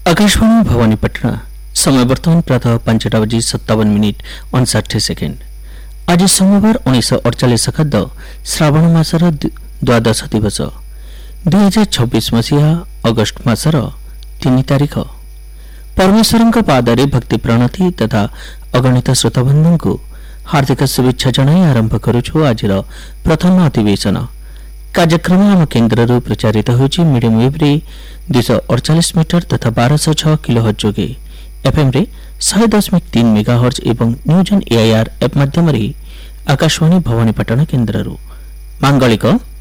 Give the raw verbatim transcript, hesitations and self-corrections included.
आकाशवाणी भवानीपटना समय बर्तमान प्रातः पांचटा बजी सत्तावन मिनिट अणसठ सेकेंड। आज सोमवार उन्नीस अड़चाश खद श्रावण मासर द्वादश दिवस दुई हजार छब्बीस मसीहा अगस्ट मासर तीन तारीख। परमेश्वर पादरे भक्ति प्रणति तथा अगणित श्रोताबंधु को हार्दिक शुभेच्छा जनाई आरंभ करुछु आज प्रथम अधिवेशन। कार्यक्रम आम केन्द्र प्रचारित होची मीडियम वेव रे दुईश अड़चाश मीटर तथा बारश छह किलोहर्ट्ज जोगे एफएम रे शहे दशमिक तीन मेगाहर्ट्ज एवं न्यूज ऑन एआईआर एप माध्यम आकाशवाणी भवानीपटना केन्द्र मांगलिक